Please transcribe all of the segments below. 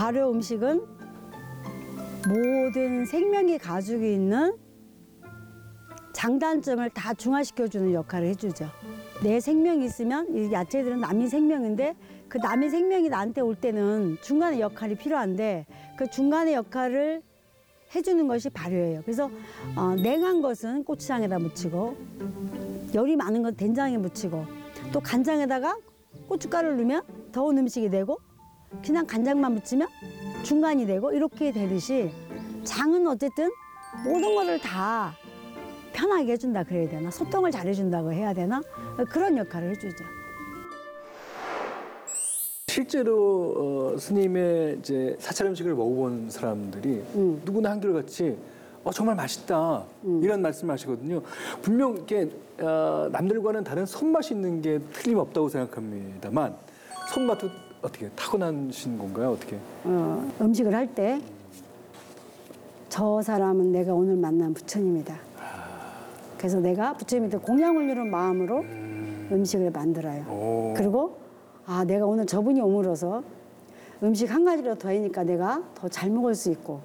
발효 음식은 모든 생명이 가지고 있는 장단점을 다 중화시켜주는 역할을 해주죠. 내 생명이 있으면 이 야채들은 남의 생명인데 그 남의 생명이 나한테 올 때는 중간의 역할이 필요한데 그 중간의 역할을 해주는 것이 발효예요. 그래서 냉한 것은 고추장에다 묻히고 열이 많은 건 된장에 묻히고 또 간장에다가 고춧가루를 넣으면 더운 음식이 되고 그냥 간장만 묻히면 중간이 되고 이렇게 되듯이 장은 어쨌든 모든 거를 다 편하게 해준다 그래야 되나 소통을 잘해준다고 해야 되나 그런 역할을 해주죠. 실제로 스님의 이제 사찰 음식을 먹어본 사람들이 누구나 한결같이 정말 맛있다 이런 말씀하시거든요. 분명 이렇게 남들과는 다른 손맛이 있는 게 틀림없다고 생각합니다만 손맛도 어떻게 타고나신 건가요? 어떻게? 음식을 할 때 저 사람은 내가 오늘 만난 부처님이다. 그래서 내가 부처님한테 공양을 이룬 마음으로 음식을 만들어요. 그리고 내가 오늘 저분이 오므로서 음식 한 가지로 더 하니까 내가 더 잘 먹을 수 있고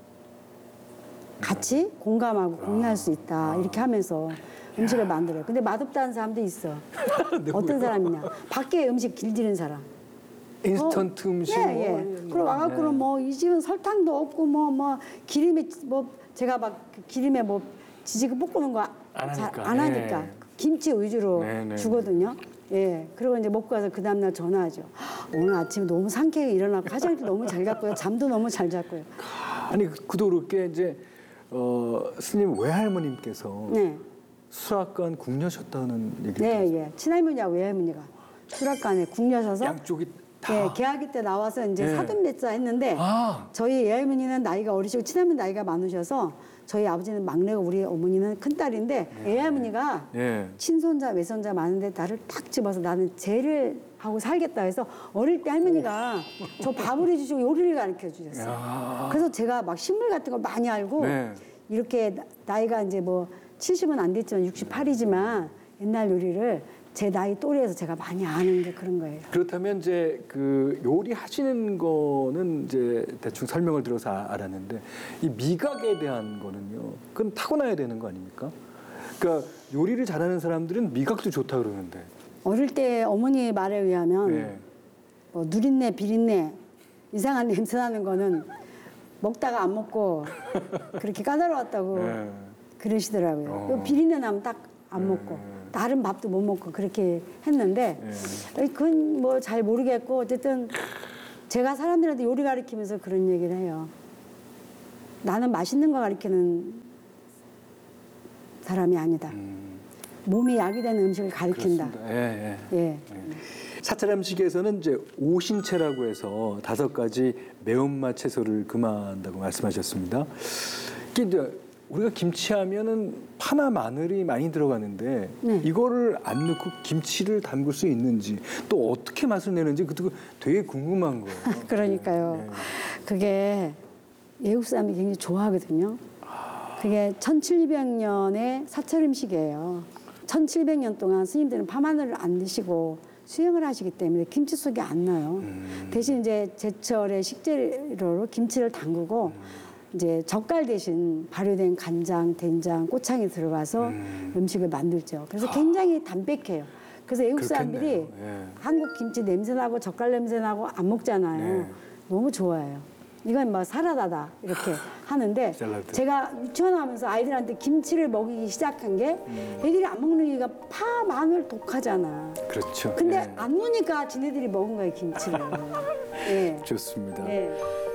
같이 공감하고 공유할 수 있다. 이렇게 하면서 음식을 만들어요. 근데 맛없다는 사람도 있어. 어떤 사람이냐. 밖에 음식 길들이는 사람. 인스턴트 음식. 예. 그리고 와갖고는 뭐 이 집은 설탕도 없고 뭐 기름에 제가 막 기름에 뭐 지지고 볶는 거 잘 안 하니까 김치 위주로 주거든요. 예. 그리고 이제 먹고 가서 그 다음날 전화하죠. 오늘 아침에 너무 상쾌하게 일어나고 화장도 너무 잘 갔고요. 잠도 너무 잘 잤고요. 아니 그도 그렇게 이제 스님 외할머님께서 수락관 궁녀셨다는 얘기를 들었어요. 예. 친할머니하고 외할머니가 수락관에 궁녀셔서 양쪽이 다. 예, 개화기 때 나와서 이제 사돈매자 했는데 저희 외할머니는 나이가 어리시고 친할머니 나이가 많으셔서 저희 아버지는 막내고 우리 어머니는 큰딸인데 외할머니가 친손자 외손자 많은데 나를 딱 집어서 나는 쟤를 하고 살겠다 해서 어릴 때 할머니가 저 밥을 해주시고 요리를 가르쳐 주셨어요. 그래서 제가 막 식물 같은 걸 많이 알고 이렇게 나이가 이제 뭐 70은 안 됐지만 68이지만 옛날 요리를 제 나이 또래에서 제가 많이 아는 게 그런 거예요. 그렇다면 이제 그 요리 하시는 거는 이제 대충 설명을 들어서 알았는데 이 미각에 대한 거는요. 그건 타고나야 되는 거 아닙니까? 그러니까 요리를 잘하는 사람들은 미각도 좋다 그러는데. 어릴 때 어머니 말에 의하면 뭐 누린내, 비린내, 이상한 냄새 나는 거는 먹다가 안 먹고 그렇게 까다로웠다고 그러시더라고요. 비린내 나면 딱 안 먹고. 다른 밥도 못 먹고 그렇게 했는데 그건 뭐 잘 모르겠고 어쨌든 제가 사람들한테 요리 가르치면서 그런 얘기를 해요. 나는 맛있는 거 가르치는 사람이 아니다. 몸에 약이 되는 음식을 가르친다. 사찰 음식에서는 이제 오신채라고 해서 5가지 매운맛 채소를 금한다고 말씀하셨습니다. 이게 이제 우리가 김치하면은 파나 마늘이 많이 들어가는데 이거를 안 넣고 김치를 담글 수 있는지 또 어떻게 맛을 내는지 그것도 되게 궁금한 거예요. 그러니까요. 그게 외국 사람이 굉장히 좋아하거든요. 그게 1700년의 사찰 음식이에요. 1700년 동안 스님들은 파마늘을 안 드시고 수행을 하시기 때문에 김치 속에 안 넣어요. 대신 이제 제철의 식재료로 김치를 담그고 이제 젓갈 대신 발효된 간장, 된장, 고창이 들어가서 음식을 만들죠. 그래서 굉장히 담백해요. 그래서 외국 사람들이 한국 김치 냄새 나고 젓갈 냄새 나고 안 먹잖아요. 너무 좋아해요. 이건 뭐 사라다다 이렇게 하는데 제가 유치원 하면서 아이들한테 김치를 먹이기 시작한 게 애들이 안 먹는 이유가 파, 마늘 독하잖아. 그렇죠. 근데 안 넣으니까 지네들이 먹은 거예요, 김치를. 좋습니다.